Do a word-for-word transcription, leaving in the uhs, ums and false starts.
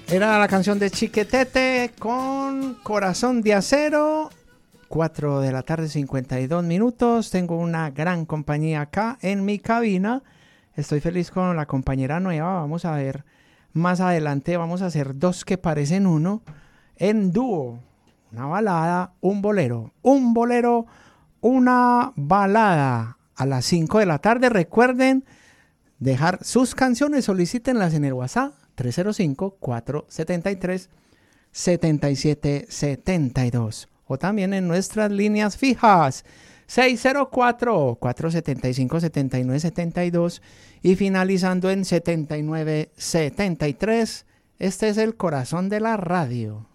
Era la canción de Chiquetete con Corazón de Acero. cuatro de la tarde, cincuenta y dos minutos. Tengo una gran compañía acá en mi cabina. Estoy feliz con la compañera nueva. Vamos a ver más adelante. Vamos a hacer dos que parecen uno en dúo. Una balada, un bolero. Un bolero, una balada. A las cinco de la tarde. Recuerden dejar sus canciones. Solicítenlas en el WhatsApp tres cero cinco, cuatro siete tres, siete siete siete dos. O también en nuestras líneas fijas seis cero cuatro, cuatro siete cinco, siete nueve siete dos y finalizando en setenta y nueve setenta y tres. Este es el corazón de la radio.